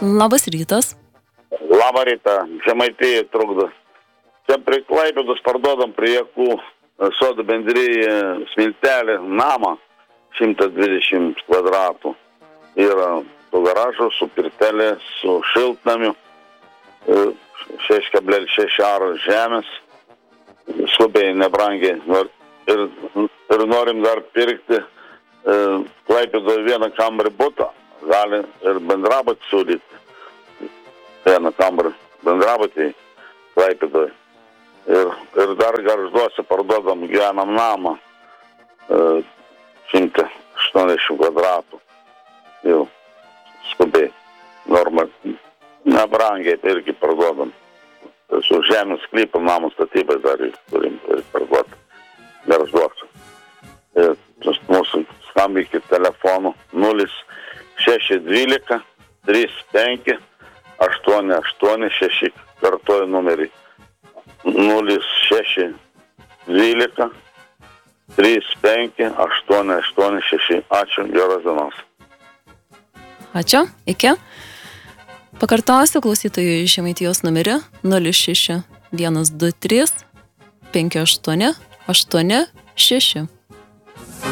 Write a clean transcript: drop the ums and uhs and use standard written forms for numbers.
Labas rytas. Labą rytą, Žemaitijai trukdo. Čia prie Klaipėdos parduodam prie Jakų sodų bendryje smiltelį namą 120 kvadratų. Yra su garažu, su pirtelė, su šiltnamiu, 6,6 aro žemės, skubiai, nebrangiai. Ir norim dar pirkti Klaipėdoje vieną kambarį butą, gali ir bendrabutį siūlyti. Vieną kambarį bendrabutį Klaipėdoje. Ir dar Gargžduose parduodam gyvenam namą 180 kvadratų. Jau skubiai, normaliai, nebrangiai irgi parduodam. Su žemės sklypų namų statybai dar turim parduoti Gargžduose. Mūsų skambinkit telefonu 0612 35 886, kartuoju numerį 0612 35 886. Ačiū, geros dienos. Ačiū, iki. Pakartosiu klausytojų iš Žemaitijos numerį 06 123 58 86.